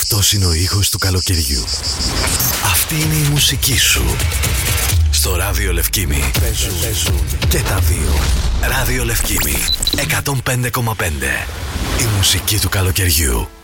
Αυτός είναι ο ήχος του καλοκαιριού. Αυτή είναι η μουσική σου. Στο Ράδιο Λευκήμι παίζουν και τα δύο. Ράδιο Λευκήμι 105,5. Η μουσική του καλοκαιριού.